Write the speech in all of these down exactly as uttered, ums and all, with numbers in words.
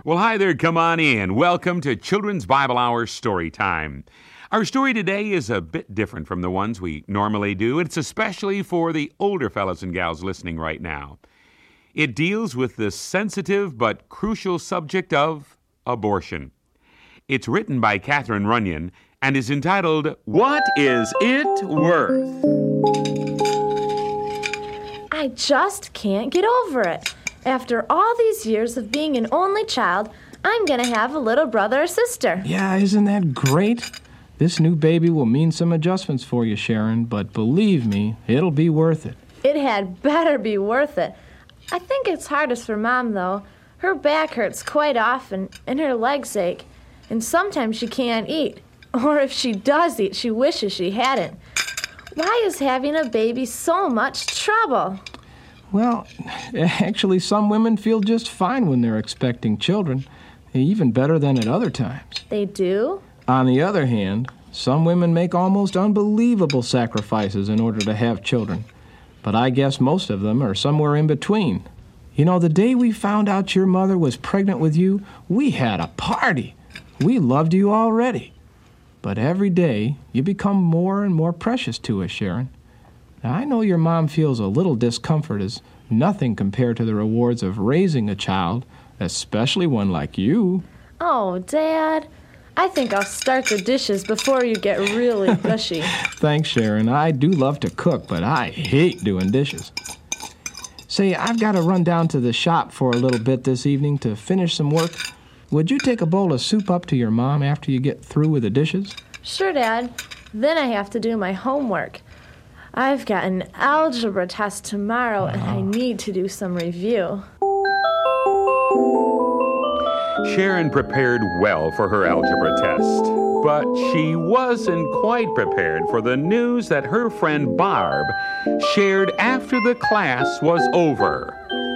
Well, hi there. Come on in. Welcome to Children's Bible Hour Story Time. Our story today is a bit different from the ones we normally do. It's especially for the older fellows and gals listening right now. It deals with the sensitive but crucial subject of abortion. It's written by Catherine Runyon and is entitled, What Is It Worth? I just can't get over it. After all these years of being an only child, I'm going to have a little brother or sister. Yeah, isn't that great? This new baby will mean some adjustments for you, Sharon, but believe me, it'll be worth it. It had better be worth it. I think it's hardest for Mom, though. Her back hurts quite often, and her legs ache, and sometimes she can't eat. Or if she does eat, she wishes she hadn't. Why is having a baby so much trouble? Well, actually, some women feel just fine when they're expecting children, even better than at other times. They do? On the other hand, some women make almost unbelievable sacrifices in order to have children. But I guess most of them are somewhere in between. You know, the day we found out your mother was pregnant with you, we had a party. We loved you already. But every day, you become more and more precious to us, Sharon. Now, I know your mom feels a little discomfort as nothing compared to the rewards of raising a child, especially one like you. Oh, Dad, I think I'll start the dishes before you get really gushy. Thanks, Sharon. I do love to cook, but I hate doing dishes. Say, I've got to run down to the shop for a little bit this evening to finish some work. Would you take a bowl of soup up to your mom after you get through with the dishes? Sure, Dad. Then I have to do my homework. I've got an algebra test tomorrow, and I need to do some review. Sharon prepared well for her algebra test, but she wasn't quite prepared for the news that her friend Barb shared after the class was over.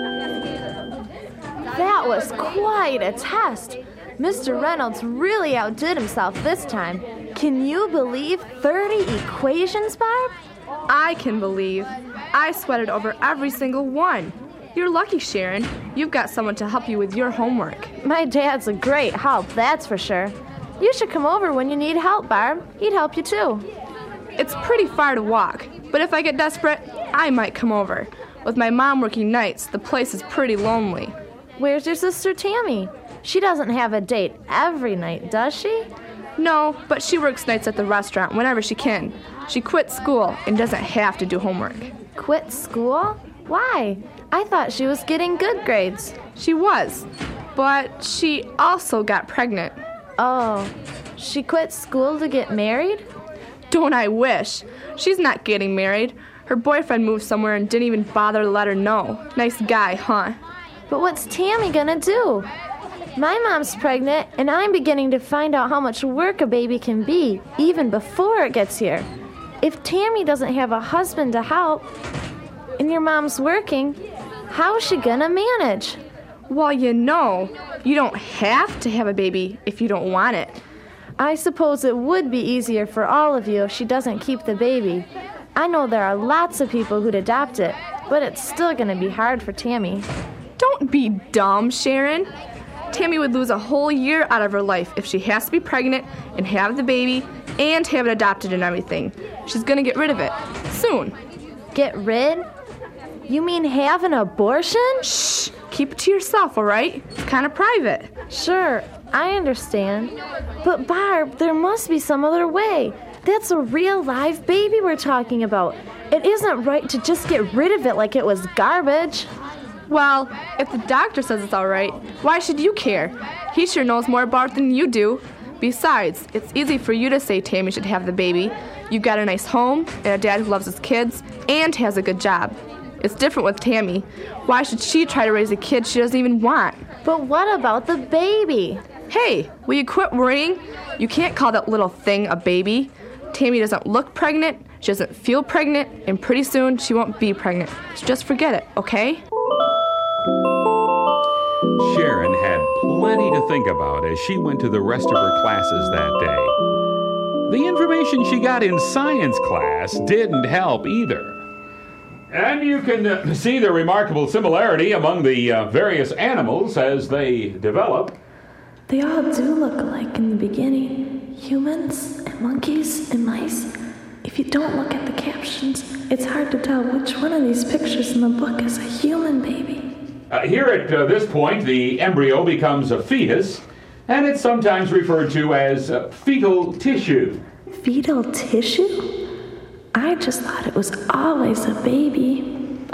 That was quite a test. Mister Reynolds really outdid himself this time. Can you believe thirty equations, Barb? I can believe. I sweated over every single one. You're lucky, Sharon. You've got someone to help you with your homework. My dad's a great help, that's for sure. You should come over when you need help, Barb. He'd help you too. It's pretty far to walk, but if I get desperate, I might come over. With my mom working nights, the place is pretty lonely. Where's your sister Tammy? She doesn't have a date every night, does she? No, but she works nights at the restaurant whenever she can. She quit school and doesn't have to do homework. Quit school? Why? I thought she was getting good grades. She was, but she also got pregnant. Oh, she quit school to get married? Don't I wish? She's not getting married. Her boyfriend moved somewhere and didn't even bother to let her know. Nice guy, huh? But what's Tammy gonna do? My mom's pregnant, and I'm beginning to find out how much work a baby can be, even before it gets here. If Tammy doesn't have a husband to help, and your mom's working, how's she gonna manage? Well, you know, you don't have to have a baby if you don't want it. I suppose it would be easier for all of you if she doesn't keep the baby. I know there are lots of people who'd adopt it, but it's still gonna be hard for Tammy. Don't be dumb, Sharon. Tammy would lose a whole year out of her life if she has to be pregnant and have the baby and have it adopted and everything. She's gonna get rid of it soon. Get rid? You mean have an abortion? Shh! Keep it to yourself, all right? It's kind of private. Sure, I understand. But Barb, there must be some other way. That's a real live baby we're talking about. It isn't right to just get rid of it like it was garbage. Well, if the doctor says it's all right, why should you care? He sure knows more about it than you do. Besides, it's easy for you to say Tammy should have the baby. You've got a nice home and a dad who loves his kids and has a good job. It's different with Tammy. Why should she try to raise a kid she doesn't even want? But what about the baby? Hey, will you quit worrying? You can't call that little thing a baby. Tammy doesn't look pregnant, she doesn't feel pregnant, and pretty soon she won't be pregnant. So just forget it, okay? Sharon had plenty to think about as she went to the rest of her classes that day. The information she got in science class didn't help either. And you can uh, see the remarkable similarity among the uh, various animals as they develop. They all do look alike in the beginning. Humans and monkeys and mice. If you don't look at the captions, it's hard to tell which one of these pictures in the book is a human baby. Uh, here at uh, this point, the embryo becomes a fetus, and it's sometimes referred to as uh, fetal tissue. Fetal tissue? I just thought it was always a baby.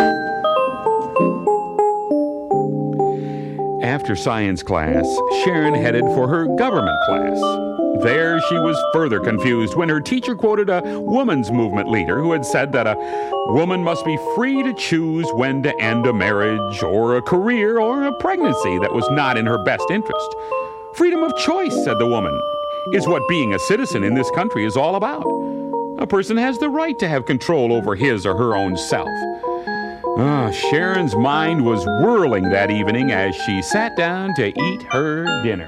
After science class, Sharon headed for her government class. There, she was further confused when her teacher quoted a woman's movement leader who had said that a woman must be free to choose when to end a marriage or a career or a pregnancy that was not in her best interest. Freedom of choice, said the woman, is what being a citizen in this country is all about. A person has the right to have control over his or her own self. Ah, Sharon's mind was whirling that evening as she sat down to eat her dinner.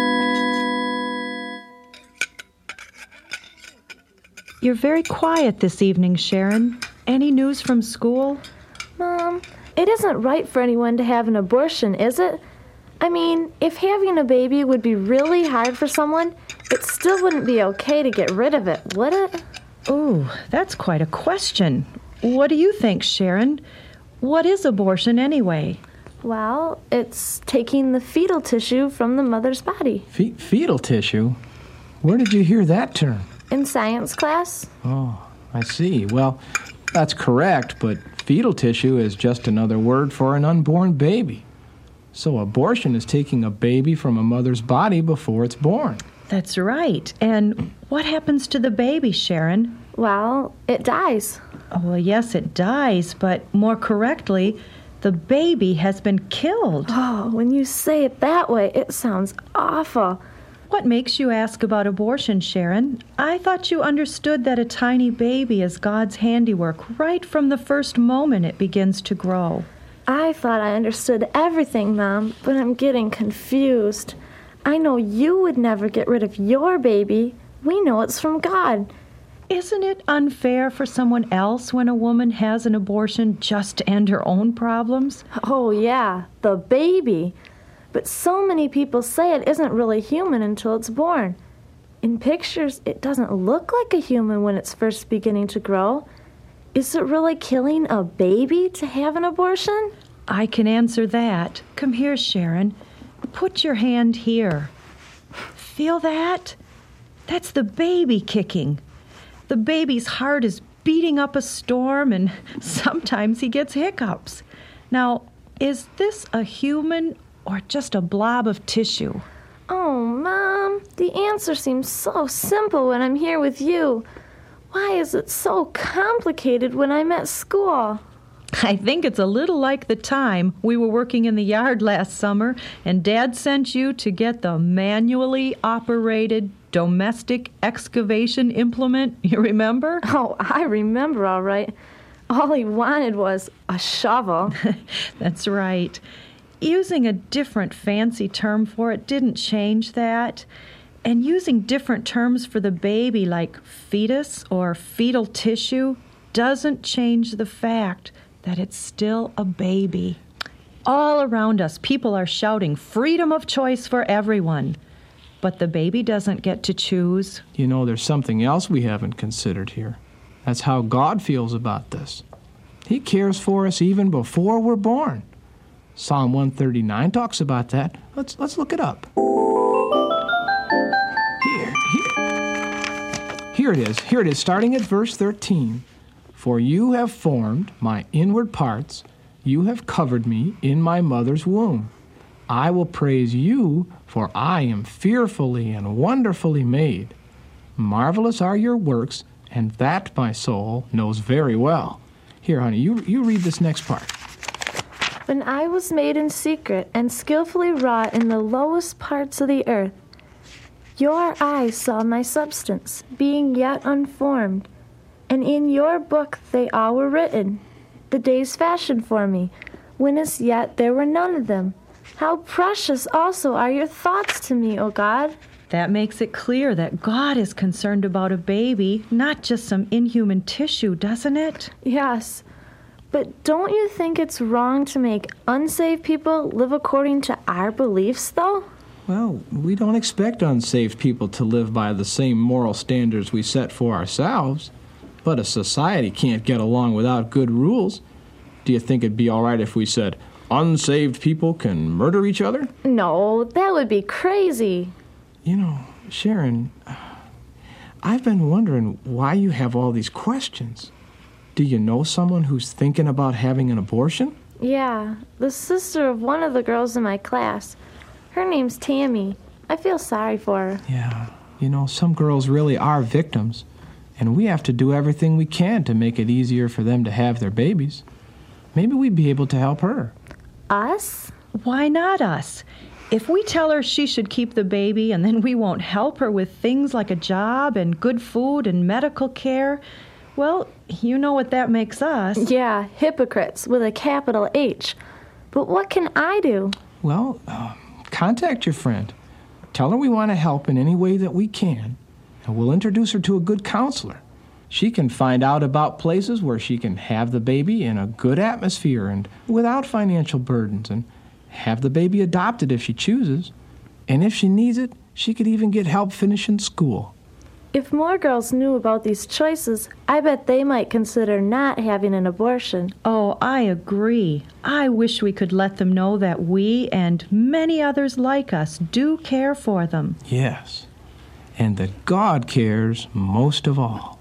You're very quiet this evening, Sharon. Any news from school? Mom, it isn't right for anyone to have an abortion, is it? I mean, if having a baby would be really hard for someone, it still wouldn't be okay to get rid of it, would it? Ooh, that's quite a question. What do you think, Sharon? What is abortion anyway? Well, it's taking the fetal tissue from the mother's body. Fe- fetal tissue? Where did you hear that term? In science class. Oh, I see. Well, that's correct, but fetal tissue is just another word for an unborn baby. So abortion is taking a baby from a mother's body before it's born. That's right. And what happens to the baby, Sharon? Well, it dies. Oh, well, yes, it dies, but more correctly, the baby has been killed. Oh, when you say it that way, it sounds awful. What makes you ask about abortion, Sharon? I thought you understood that a tiny baby is God's handiwork right from the first moment it begins to grow. I thought I understood everything, Mom, but I'm getting confused. I know you would never get rid of your baby. We know it's from God. Isn't it unfair for someone else when a woman has an abortion just to end her own problems? Oh, yeah, the baby. But so many people say it isn't really human until it's born. In pictures, it doesn't look like a human when it's first beginning to grow. Is it really killing a baby to have an abortion? I can answer that. Come here, Sharon. Put your hand here. Feel that? That's the baby kicking. The baby's heart is beating up a storm, and sometimes he gets hiccups. Now, is this a human or just a blob of tissue? Oh, Mom, the answer seems so simple when I'm here with you. Why is it so complicated when I'm at school? I think it's a little like the time we were working in the yard last summer and Dad sent you to get the manually operated domestic excavation implement. You remember? Oh, I remember all right. All he wanted was a shovel. That's right. Using a different fancy term for it didn't change that. And using different terms for the baby like fetus or fetal tissue doesn't change the fact that it's still a baby. All around us, people are shouting freedom of choice for everyone. But the baby doesn't get to choose. You know, there's something else we haven't considered here. That's how God feels about this. He cares for us even before we're born. Psalm one thirty-nine talks about that. Let's let's look it up. Here, here. Here it is. Here it is, starting at verse thirteen. For you have formed my inward parts. You have covered me in my mother's womb. I will praise you, for I am fearfully and wonderfully made. Marvelous are your works, and that my soul knows very well. Here, honey, you, you read this next part. When I was made in secret and skillfully wrought in the lowest parts of the earth, your eyes saw my substance, being yet unformed, and in your book they all were written, the days fashioned for me, when as yet there were none of them. How precious also are your thoughts to me, O God. That makes it clear that God is concerned about a baby, not just some inhuman tissue, doesn't it? Yes, But don't you think it's wrong to make unsaved people live according to our beliefs, though? Well, we don't expect unsaved people to live by the same moral standards we set for ourselves. But a society can't get along without good rules. Do you think it'd be all right if we said, unsaved people can murder each other? No, that would be crazy. You know, Sharon, I've been wondering why you have all these questions. Do you know someone who's thinking about having an abortion? Yeah, the sister of one of the girls in my class. Her name's Tammy. I feel sorry for her. Yeah, you know, some girls really are victims, and we have to do everything we can to make it easier for them to have their babies. Maybe we'd be able to help her. Us? Why not us? If we tell her she should keep the baby and then we won't help her with things like a job and good food and medical care, well, you know what that makes us. Yeah, hypocrites with a capital H. But what can I do? Well, uh, contact your friend. Tell her we want to help in any way that we can, and we'll introduce her to a good counselor. She can find out about places where she can have the baby in a good atmosphere and without financial burdens, and have the baby adopted if she chooses. And if she needs it, she could even get help finishing school. If more girls knew about these choices, I bet they might consider not having an abortion. Oh, I agree. I wish we could let them know that we and many others like us do care for them. Yes, and that God cares most of all.